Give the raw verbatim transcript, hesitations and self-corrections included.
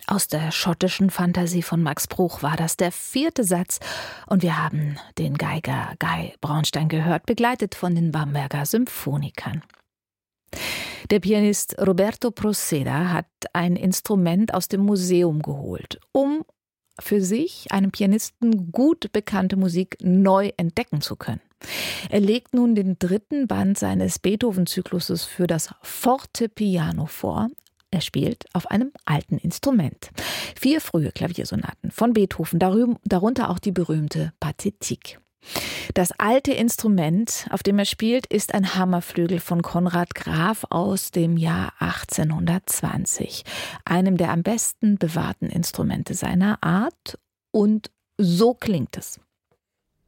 Aus der schottischen Fantasie von Max Bruch war das der vierte Satz und wir haben den Geiger Guy Braunstein gehört, begleitet von den Bamberger Symphonikern. Der Pianist Roberto Proceda hat ein Instrument aus dem Museum geholt, um für sich, einem Pianisten, gut bekannte Musik neu entdecken zu können. Er legt nun den dritten Band seines Beethoven-Zykluses für das Fortepiano vor. Er spielt auf einem alten Instrument. Vier frühe Klaviersonaten von Beethoven, darunter auch die berühmte Pathétique. Das alte Instrument, auf dem er spielt, ist ein Hammerflügel von Konrad Graf aus dem Jahr achtzehnhundertzwanzig, einem der am besten bewahrten Instrumente seiner Art, und so klingt es.